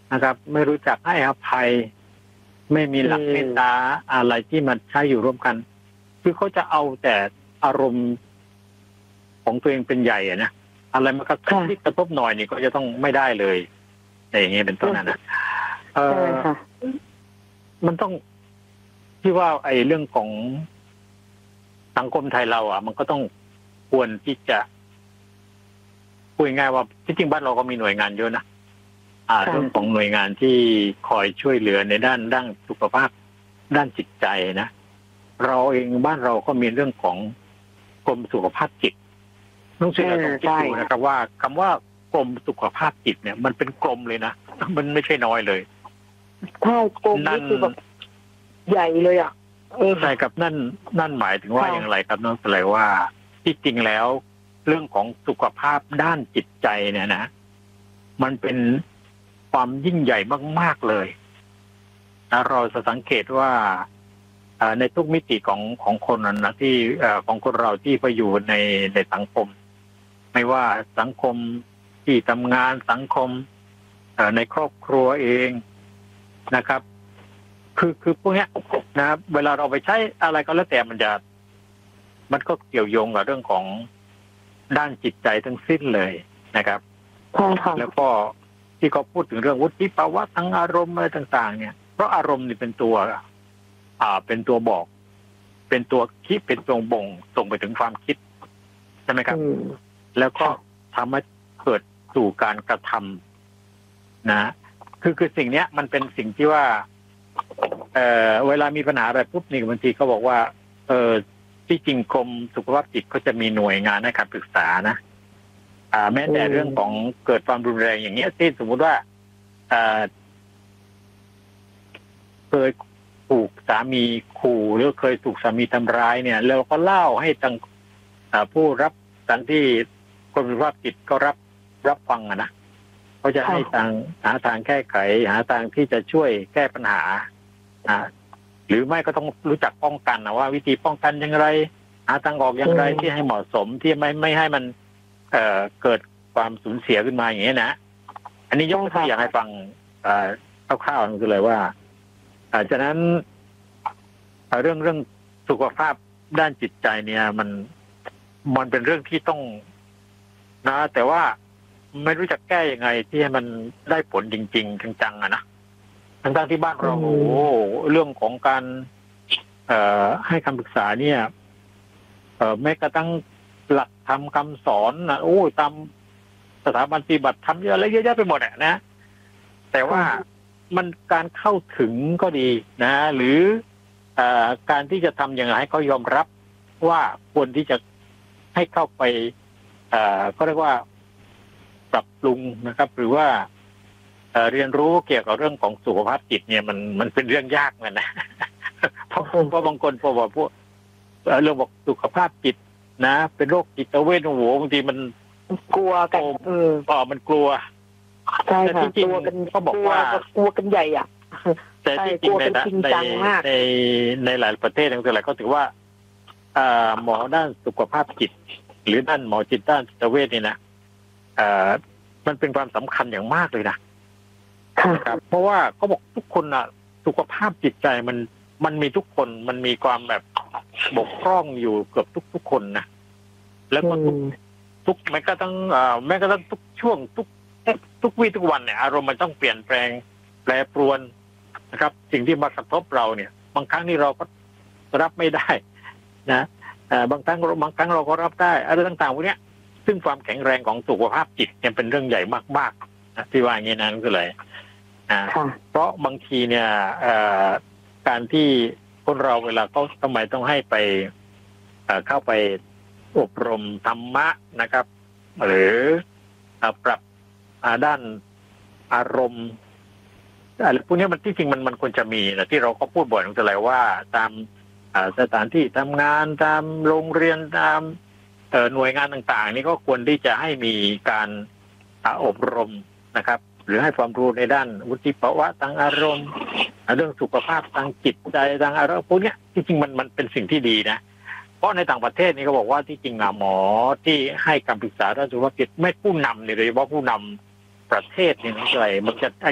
นะครับ ไม่รู้จักให้อภัย ไม่มีหลักเมตตาอะไรที่มันใช้อยู่ร่วมกัน คือเขาจะเอาแต่อารมณ์ของตัวเองเป็นใหญ่อะนะอะไรมากระทบที่กระทบหน่อยนี่ก็จะต้องไม่ได้เลยแต่อย่างเงี้ยเป็นต้นนะมันต้องที่ว่าไอ้เรื่องของสังคมไทยเราอ่ะมันก็ต้องควรที่จะพูดง่ายว่าที่จริงบ้านเราก็มีหน่วยงานเยอะนะเรื่องของหน่วยงานที่คอยช่วยเหลือในด้านสุขภาพด้านจิตใจนะเราเองบ้านเราก็มีเรื่องของกรมสุขภาพจิตต้องเชื่อต้องคิดดูนะครับว่าคำว่ากรมสุขภาพจิตเนี่ยมันเป็นกรมเลยนะมันไม่ใช่น้อยเลยใช่กรมนี่คือแบบใหญ่เลยอ่ะใช่ครับนั่นหมายถึงว่าอย่างไรครับน้องสไลว่าที่จริงแล้วเรื่องของสุขภาพด้านจิตใจเนี่ยนะมันเป็นความยิ่งใหญ่มากๆเลยเราจะสังเกตว่าในทุกมิติของคนนะที่ของคนเราที่ไปอยู่ในสังคมไม่ว่าสังคมที่ทำงานสังคมในครอบครัวเองนะครับคือพวกนี้นะเวลาเราไปใช้อะไรก็แล้วแต่มันก็เกี่ยวโยงกับเรื่องของด้านจิตใจทั้งสิ้นเลยนะครับแล้วก็ที่เขาพูดถึงเรื่องวุฒิภาวะทางอารมณ์อะไรต่างๆเนี่ยเพราะอารมณ์นี่เป็นตัวบอก เป็นตัวคิดเป็นตัวบ่งส่งไปถึงความคิดใช่ไหมครับแล้วก็ทำให้เกิดสู่การกระทำนะคือสิ่งเนี้ยมันเป็นสิ่งที่ว่าเวลามีปัญหาอะไรปุ๊บนี่บางทีเขาบอกว่าที่จริงกรมสุขภาพจิตก็จะมีหน่วยงานให้คำปรึกษานะแม้แต่เรื่องของเกิดความรุนแรงอย่างเงี้ยที่สมมุติว่าเคยถูกสามีขู่หรือเคยถูกสามีทำร้ายเนี่ยแล้วก็เล่าให้ทางผู้รับทางที่กรมสุขภาพจิตก็รับฟังนะเขาจะให้หาทางแก้ไขหาทางที่จะช่วยแก้ปัญหาหรือไม่ก็ต้องรู้จักป้องกันนะว่าวิธีป้องกันอย่างไรหาทางออกอย่างไรที่ให้เหมาะสมที่ไม่ให้มันเกิดความสูญเสียขึ้นมาอย่างนี้นะอันนี้ยกตัวอย่างให้ฟังคร่าวๆคือเลยว่าฉะนั้นเรื่องสุขภาพด้านจิตใจเนี่ยมันเป็นเรื่องที่ต้องนะแต่ว่าไม่รู้จะแก้ยังไงที่ให้มันได้ผลจริงๆจังๆนะทั้งที่บ้านเราเรื่องของการให้คำปรึกษาเนี่ยแม้กระทั่งหลักธรรมคำสอนนะตามสถาบันปฏิบัติธรรมเยอะแยะไปหมดนะแต่ว่ามันการเข้าถึงก็ดีนะหรือการที่จะทำอย่างไรให้เขายอมรับว่าควรที่จะให้เข้าไปก็เรียกว่าปรับปรุงนะครับหรือว่าเรียนรู้เกี่ยวกับเรื่องของสุขภาพจิตเนี่ยมันเป็นเรื่องยากเหมือนนะเพราะบางคนพอบอกพวกเรื่องบอกสุขภาพจิตนะเป็นโรคจิตเวชบางทีมันกลัวกันมันกลัวแต่ที่จริงเขาบอกว่ากลัวกันใหญ่อ่ะแต่ที่จริงในหลายประเทศทั้งหลายเขาถือว่าหมอด้านสุขภาพจิตหรือด้านหมอจิตด้านจิตเวชนี่นะมันเป็นความสำคัญอย่างมากเลยนะครับเพราะว่าเขาบอกทุกคนอ่ะสุขภาพจิตใจมันมีทุกคนมันมีความแบบบกพร่องอยู่เกือบทุกคนนะแล้วก็ทุกแม้กระทั่งทุกช่วงทุกวี่ทุกวันเนี่ยอารมณ์มันต้องเปลี่ยนแปลงแปรปรวนนะครับสิ่งที่มากระทบเราเนี่ยบางครั้งนี่เราก็รับไม่ได้นะบางครั้งเราก็รับได้อะไรต่างๆพวกนี้ซึ่งความแข็งแรงของสุขภาพจิตเนี่ยเป็นเรื่องใหญ่มากๆนะที่ว่าอย่างนี้นั้นก็เลยเพราะบางทีเนี่ยการที่คนเราเวลาเขาทำไมต้องให้ไปเข้าไปอบรมธรรมะนะครับหรือปรับด้านอารมณ์อะไรพวกนี้มันที่จริงมันควรจะมีนะที่เราก็พูดบ่อยตั้งแต่แรกว่าตามสถานที่ทำงานตามโรงเรียนตามหน่วยงานต่างๆนี่ก็ควรที่จะให้มีการอบรมนะครับหรือให้ความรู้ในด้านวุฒิภาวะทางอารมณ์เรื่องสุขภาพทางจิตใจทางอารมณ์พวกนี้ที่จริงมันเป็นสิ่งที่ดีนะเพราะในต่างประเทศนี่เขาบอกว่าที่จริงหมอที่ให้คำปรึกษาด้านสุขภาพจิตไม่ผู้นำเนี่ยโดยเฉพาะผู้นำประเทศนี่อะไรมันจะ